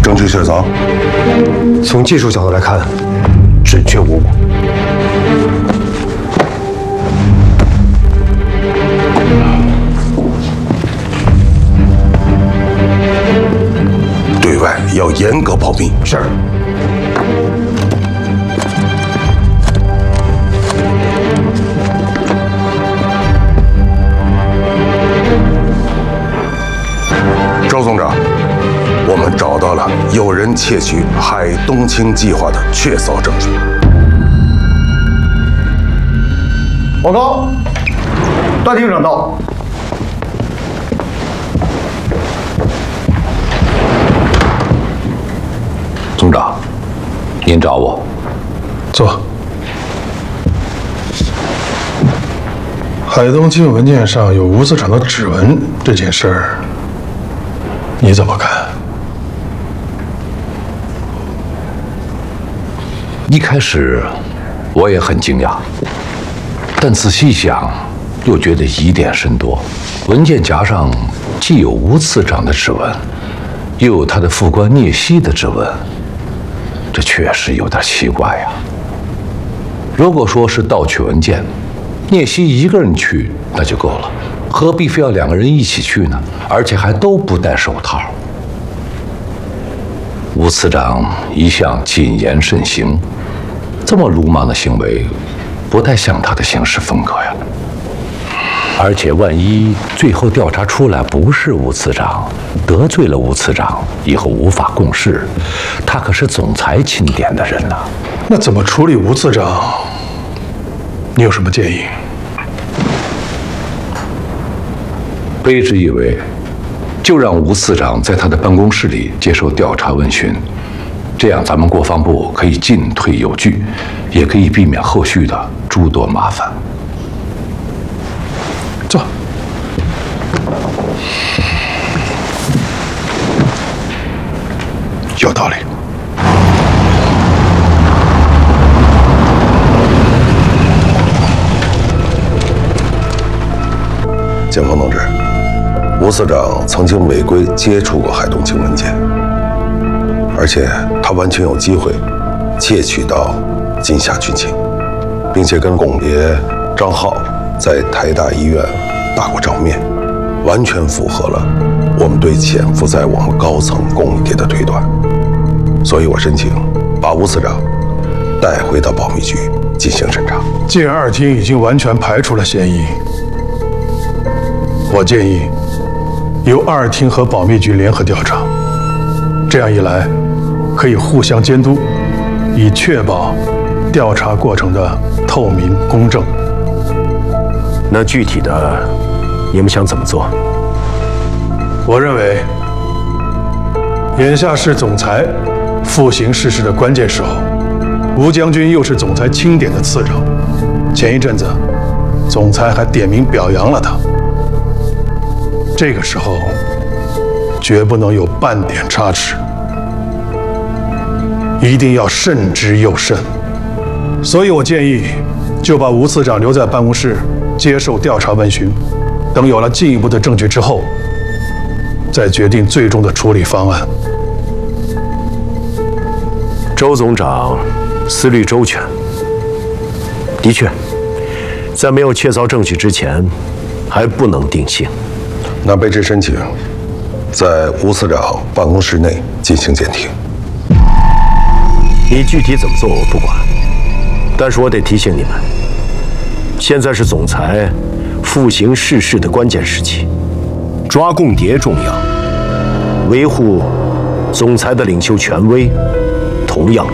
证据确凿？ 从技术角度来看，准确无误。 对外要严格保密。 是。 周总长，我们找到了有人窃取海东青计划的确凿证据。 报告，段厅长到。 总长，您找我。 坐。海东青文件上有吴司长的指纹，这件事儿你怎么看？ 一开始我也很惊讶，但仔细想，又觉得疑点甚多。文件夹上既有吴次长的指纹，又有他的副官聂曦的指纹，这确实有点奇怪呀。如果说是盗取文件，聂曦一个人去那就够了，何必非要两个人一起去呢？而且还都不戴手套。吴次长一向谨言慎行，这么鲁莽的行为，不太像他的行事风格呀。而且万一最后调查出来不是吴次长，得罪了吴次长，以后无法共事，他可是总裁钦点的人呐。 那怎么处理吴次长？你有什么建议？ 卑职以为，就让吴次长在他的办公室里接受调查问询，这样咱们国防部可以进退有据，也可以避免后续的诸多麻烦。 坐。有道理。 检方同志，吴司长曾经违规接触过海东青文件，而且他完全有机会窃取到金夏军情，并且跟巩别、张浩在台大医院打过照面，完全符合了我们对潜伏在我们高层共谍的推断。所以我申请把吴司长带回到保密局进行审查。 既然二厅已经完全排除了嫌疑，我建议由二厅和保密局联合调查，这样一来可以互相监督，以确保调查过程的透明公正。 那具体的，你们想怎么做？ 我认为，眼下是总裁复行世事的关键时候，吴将军又是总裁钦点的次长，前一阵子总裁还点名表扬了他。这个时候，绝不能有半点差池，一定要慎之又慎。所以我建议，就把吴次长留在办公室接受调查问询，等有了进一步的证据之后，再决定最终的处理方案。 周总长思虑周全，的确，在没有确凿证据之前，还不能定性。 那卑职申请在吴司长办公室内进行监听。 你具体怎么做我不管，但是我得提醒你们，现在是总裁复行世事的关键时期，抓共谍重要，维护总裁的领袖权威同样